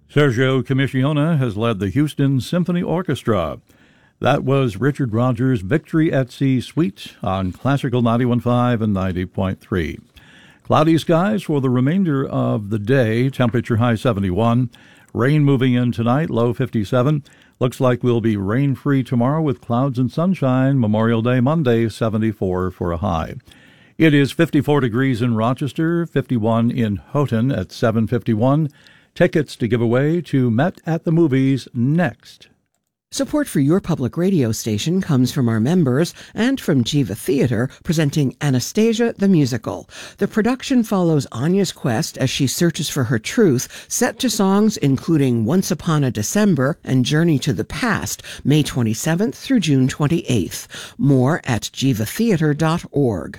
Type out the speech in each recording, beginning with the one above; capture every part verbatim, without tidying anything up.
Sergio Commissiona has led the Houston Symphony Orchestra. That was Richard Rodgers' Victory at Sea Suite on Classical ninety-one point five and ninety point three. Cloudy skies for the remainder of the day, temperature high seventy-one. Rain moving in tonight, low fifty-seven. Looks like we'll be rain-free tomorrow with clouds and sunshine. Memorial Day Monday, seventy-four for a high. It is fifty-four degrees in Rochester, fifty-one in Houghton at seven fifty-one. Tickets to give away to Met at the Movies next. Support for your public radio station comes from our members and from Jiva Theater, presenting Anastasia the Musical. The production follows Anya's quest as she searches for her truth, set to songs including Once Upon a December and Journey to the Past, May twenty-seventh through June twenty-eighth. More at jiva theater dot org.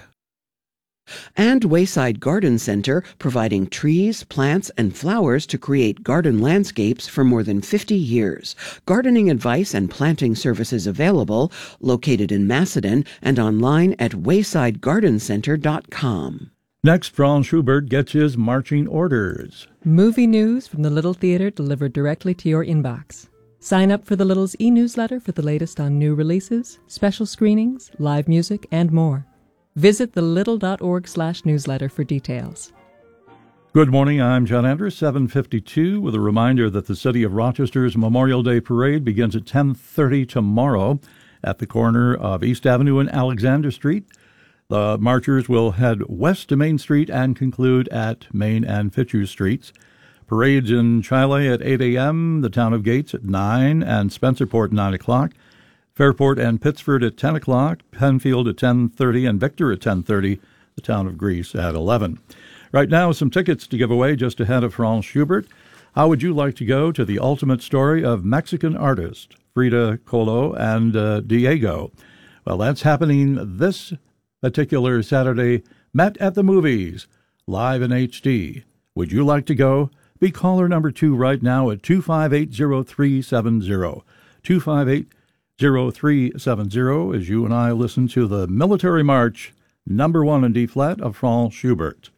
And Wayside Garden Center, providing trees, plants, and flowers to create garden landscapes for more than fifty years. Gardening advice and planting services available, located in Macedon and online at wayside garden center dot com. Next, Franz Schubert gets his marching orders. Movie news from the Little Theater delivered directly to your inbox. Sign up for the Little's e-newsletter for the latest on new releases, special screenings, live music, and more. Visit the little dot org slash newsletter for details. Good morning, I'm John Andrews, seven fifty-two, with a reminder that the City of Rochester's Memorial Day Parade begins at ten thirty tomorrow at the corner of East Avenue and Alexander Street. The marchers will head west to Main Street and conclude at Main and Fitzhugh Streets. Parades in Chile at eight a.m., the Town of Gates at nine, and Spencerport nine o'clock. Fairport and Pittsford at ten o'clock, Penfield at ten thirty, and Victor at ten thirty, the Town of Greece at eleven. Right now, some tickets to give away just ahead of Franz Schubert. How would you like to go to the ultimate story of Mexican artist Frida Kahlo and uh, Diego? Well, that's happening this particular Saturday, Met at the Movies, live in H D. Would you like to go? Be caller number two right now at two five eight zero three seven zero. two five eight zero three seven zero as you and I listen to the Military March, number one in D-flat of Franz Schubert.